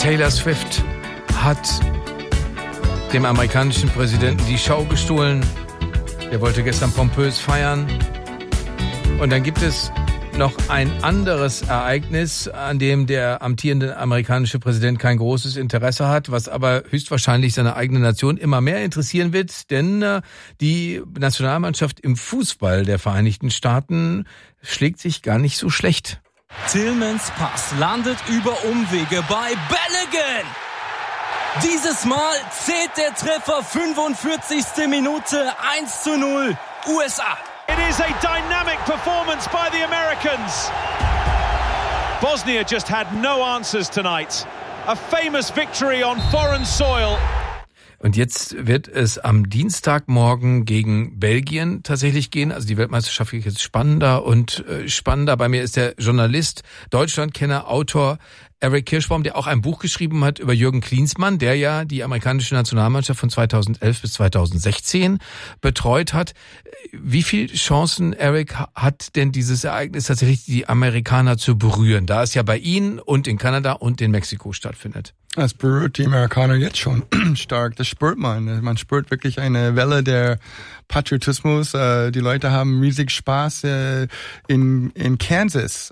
Taylor Swift hat dem amerikanischen Präsidenten die Show gestohlen. Der wollte gestern pompös feiern. Und dann gibt es noch ein anderes Ereignis, an dem der amtierende amerikanische Präsident kein großes Interesse hat, was aber höchstwahrscheinlich seine eigene Nation immer mehr interessieren wird, denn die Nationalmannschaft im Fußball der Vereinigten Staaten schlägt sich gar nicht so schlecht. Tillmans Pass landet über Umwege bei Balogun. Dieses Mal zählt der Treffer, 45. Minute, 1:0, USA. It is a dynamic performance by the Americans. Bosnia just had no answers tonight. A famous victory on foreign soil. Und jetzt wird es am Dienstagmorgen gegen Belgien tatsächlich gehen. Also die Weltmeisterschaft wird jetzt spannender und spannender. Bei mir ist der Journalist, Deutschlandkenner, Autor Eric Kirschbaum, der auch ein Buch geschrieben hat über Jürgen Klinsmann, der ja die amerikanische Nationalmannschaft von 2011 bis 2016 betreut hat. Wie viele Chancen, Eric, hat denn dieses Ereignis tatsächlich die Amerikaner zu berühren, da es ja bei Ihnen und in Kanada und in Mexiko stattfindet? Das berührt die Amerikaner jetzt schon stark. Das spürt man. Man spürt wirklich eine Welle der Patriotismus. Die Leute haben riesig Spaß. In Kansas,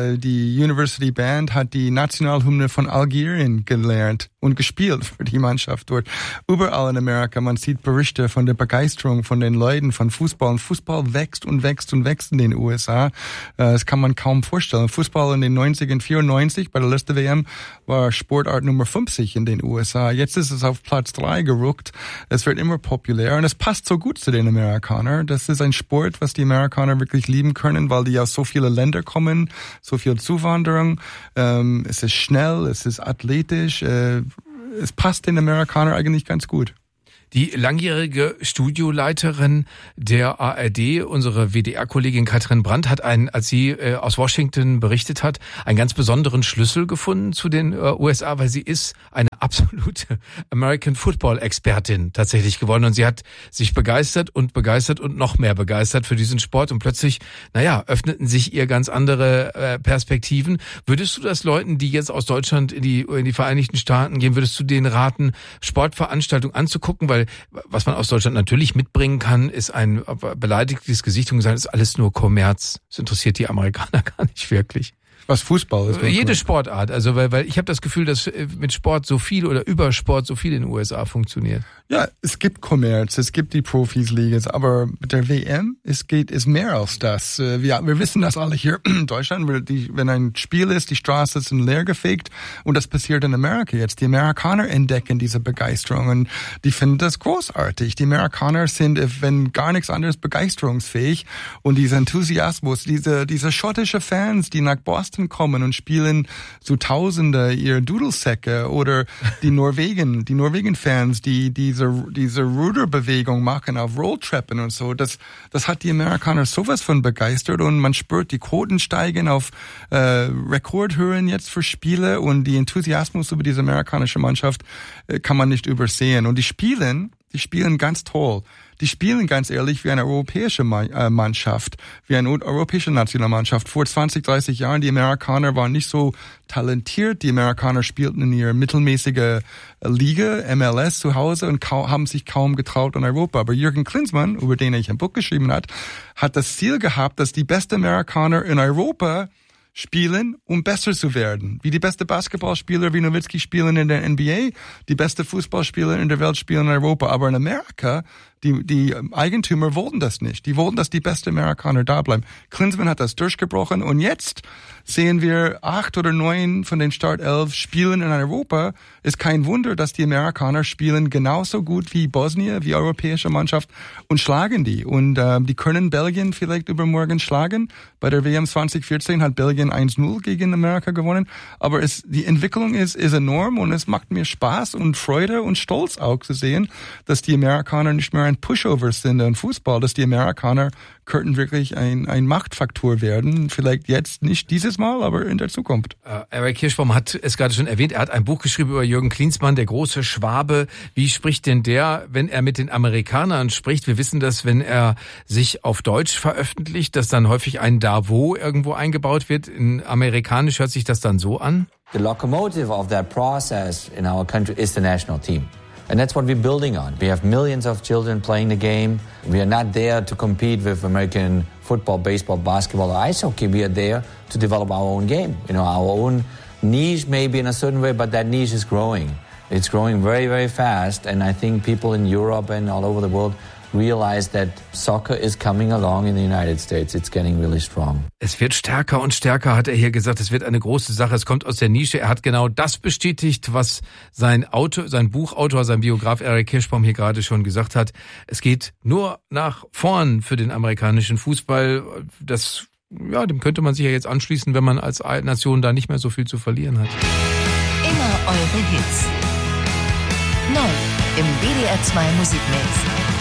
die University Band hat die Nationalhymne von Algerien gelernt und gespielt für die Mannschaft dort. Überall in Amerika, man sieht Berichte von der Begeisterung von den Leuten von Fußball. Und Fußball wächst und wächst und wächst in den USA. Das kann man kaum vorstellen. Fußball in den 90ern, 94 bei der letzten WM war Sportart Nummer 50 in den USA. Jetzt ist es auf Platz 3 gerückt. Es wird immer populär und es passt so gut zu den Amerikanern. Das ist ein Sport, was die Amerikaner wirklich lieben können, weil die aus so vielen Ländern kommen, so viel Zuwanderung. Es ist schnell, es ist athletisch. Es passt den Amerikanern eigentlich ganz gut. Die langjährige Studioleiterin der ARD, unsere WDR-Kollegin Katrin Brandt, hat als sie aus Washington berichtet hat, einen ganz besonderen Schlüssel gefunden zu den USA, weil sie ist eine absolute American Football-Expertin tatsächlich geworden und sie hat sich begeistert und noch mehr begeistert für diesen Sport und plötzlich, öffneten sich ihr ganz andere Perspektiven. Würdest du das Leuten, die jetzt aus Deutschland in die Vereinigten Staaten gehen, würdest du denen raten, Sportveranstaltungen anzugucken, weil was man aus Deutschland natürlich mitbringen kann, ist ein beleidigtes Gesicht und gesagt, es ist alles nur Kommerz. Das interessiert die Amerikaner gar nicht wirklich. Was Fußball ist. Jede Sportart, also weil ich habe das Gefühl, dass mit Sport so viel oder über Sport so viel in den USA funktioniert. Ja, es gibt Kommerz, es gibt die Profis-Ligas, aber mit der WM, ist mehr als das. Wir wissen das alle hier in Deutschland, wenn ein Spiel ist, die Straßen sind leer gefegt und das passiert in Amerika jetzt. Die Amerikaner entdecken diese Begeisterung und die finden das großartig. Die Amerikaner sind, wenn gar nichts anderes, begeisterungsfähig und dieser Enthusiasmus, diese schottische Fans, die nach Boston kommen und spielen so Tausende ihre Dudelsäcke oder die Norwegen-Fans, die diese Ruderbewegung machen auf Rolltreppen und so, das hat die Amerikaner sowas von begeistert und man spürt, die Quoten steigen auf Rekordhöhen jetzt für Spiele und die Enthusiasmus über diese amerikanische Mannschaft kann man nicht übersehen. Und die spielen ganz toll. Die spielen ganz ehrlich wie eine europäische Mannschaft, wie eine europäische Nationalmannschaft. Vor 20, 30 Jahren, die Amerikaner waren nicht so talentiert. Die Amerikaner spielten in ihrer mittelmäßigen Liga, MLS, zu Hause und haben sich kaum getraut in Europa. Aber Jürgen Klinsmann, über den ich ein Buch geschrieben hat das Ziel gehabt, dass die besten Amerikaner in Europa spielen, um besser zu werden. Wie die beste Basketballspieler wie Nowitzki spielen in der NBA, die beste Fußballspieler in der Welt spielen in Europa. Aber in Amerika, die Eigentümer wollten das nicht. Die wollten, dass die besten Amerikaner da bleiben. Klinsmann hat das durchgebrochen und jetzt sehen wir 8 oder 9 von den Startelf spielen in Europa. Ist kein Wunder, dass die Amerikaner spielen genauso gut wie Bosnien, wie europäische Mannschaft und schlagen die. Und die können Belgien vielleicht übermorgen schlagen. Bei der WM 2014 hat Belgien 1-0 gegen Amerika gewonnen. Aber die Entwicklung ist enorm und es macht mir Spaß und Freude und Stolz auch zu sehen, dass die Amerikaner nicht mehr ein Pushover-Sender im Fußball, dass die Amerikaner könnten wirklich ein Machtfaktor werden. Vielleicht jetzt nicht dieses Mal, aber in der Zukunft. Eric Kirschbaum hat es gerade schon erwähnt. Er hat ein Buch geschrieben über Jürgen Klinsmann, der große Schwabe. Wie spricht denn der, wenn er mit den Amerikanern spricht? Wir wissen, dass wenn er sich auf Deutsch veröffentlicht, dass dann häufig ein Da-Wo irgendwo eingebaut wird. In Amerikanisch hört sich das dann so an. The locomotive of that process in our country is the national team. And that's what we're building on. We have millions of children playing the game. We are not there to compete with American football, baseball, basketball, or ice hockey. We are there to develop our own game. Our own niche maybe in a certain way, but that niche is growing. It's growing very, very fast. And I think people in Europe and all over the world realize that soccer is coming along in the United States. It's getting really strong. Es wird stärker und stärker, hat er hier gesagt. Es wird eine große Sache. Es kommt aus der Nische. Er hat genau das bestätigt, was sein Buchautor, sein Biograf Eric Kirschbaum hier gerade schon gesagt hat. Es geht nur nach vorn für den amerikanischen Fußball. Dem könnte man sich ja jetzt anschließen, wenn man als Nation da nicht mehr so viel zu verlieren hat. Immer eure Hits. Neu im WDR 2 Musikmix.